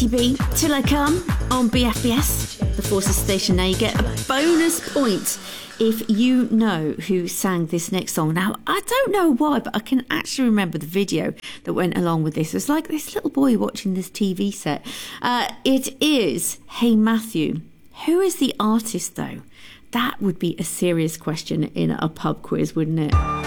ITB, Till I Come on BFBS, the Forces station. Now you get a bonus point if you know who sang this next song. Now, I don't know why, but I can actually remember the video that went along with this. It's like this little boy watching this TV set. It is Hey Matthew. Who is the artist, though? That would be a serious question in a pub quiz, wouldn't it?